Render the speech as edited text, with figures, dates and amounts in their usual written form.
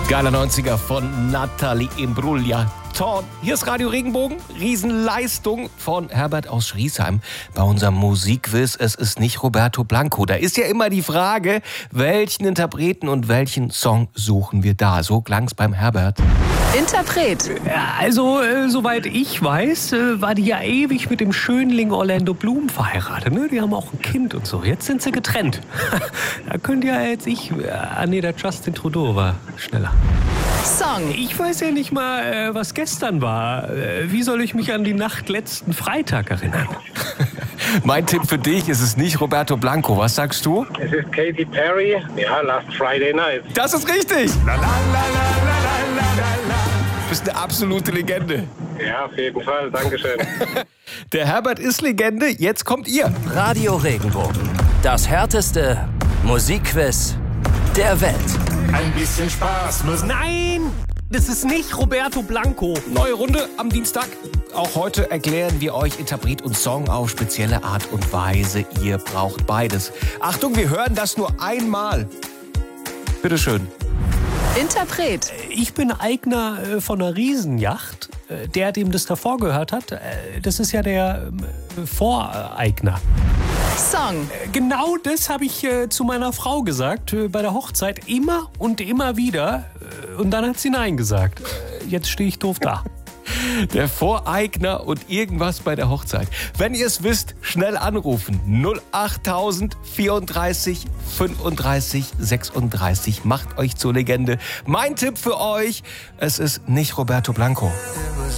Geiler 90er von Nathalie Imbruglia. Torn. Hier ist Radio Regenbogen. Riesenleistung von Herbert aus Schriesheim bei unserem Musikquiz. Es ist nicht Roberto Blanco. Da ist ja immer die Frage, welchen Interpreten und welchen Song suchen wir da? So klang's beim Herbert. Interpret. Ja, also, soweit ich weiß, war die ja ewig mit dem Schönling Orlando Bloom verheiratet. Ne? Die haben auch ein Kind und so. Jetzt sind sie getrennt. Da könnt ihr jetzt der Justin Trudeau war schneller. Song. Ich weiß ja nicht mal, was gestern war. Wie soll ich mich an die Nacht letzten Freitag erinnern? Mein Tipp für dich, es ist nicht Roberto Blanco. Was sagst du? Es ist Katy Perry. Ja, Last Friday Night. Das ist richtig! Du bist eine absolute Legende. Ja, auf jeden Fall. Dankeschön. Der Herbert ist Legende. Jetzt kommt ihr. Radio Regenbogen. Das härteste Musikquiz der Welt. Ein bisschen Spaß muss. Nein! Das ist nicht Roberto Blanco. Neue Runde am Dienstag. Auch heute erklären wir euch Interpret und Song auf spezielle Art und Weise. Ihr braucht beides. Achtung, wir hören das nur einmal. Bitteschön. Interpret. Ich bin Eigner von einer Riesenjacht. Der, dem das davor gehört hat, das ist ja der Voreigner. Song. Genau das habe ich zu meiner Frau gesagt, bei der Hochzeit, immer und immer wieder. Und dann hat sie Nein gesagt. Jetzt stehe ich doof da. Der Voreigner und irgendwas bei der Hochzeit. Wenn ihr es wisst, schnell anrufen. 08000 34 35 36. Macht euch zur Legende. Mein Tipp für euch, es ist nicht Roberto Blanco.